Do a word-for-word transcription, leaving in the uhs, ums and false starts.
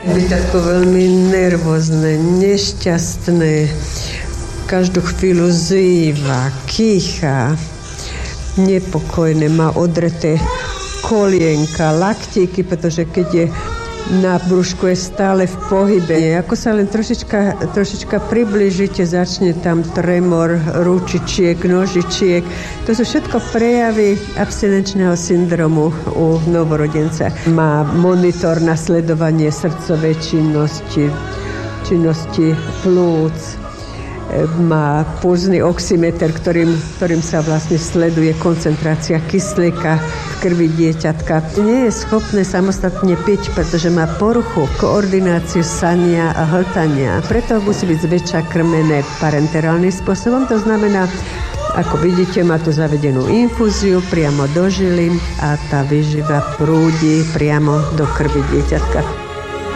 Dieťatko veľmi nervózne, nešťastné, každú chvíľu zýva, kýcha, nepokojné, má odreté kolienka, laktíky, pretože keď je na brúšku, je stále v pohybe. Ako sa len trošička, trošička približíte, začne tam tremor ručičiek, nožičiek. To sú všetko prejavy abstinenčného syndromu u novorodenca. Má monitor na sledovanie srdcovej činnosti, činnosti plúc, má pulzný oximeter, ktorým, ktorým sa vlastne sleduje koncentrácia kyslíka v krvi dieťatka. Nie je schopné samostatne piť, pretože má poruchu koordináciu sania a hltania. Preto musí byť zväčša krmené parenterálnym spôsobom. To znamená, ako vidíte, má tu zavedenú infúziu priamo do žilín a tá výživa prúdi priamo do krvi dieťatka.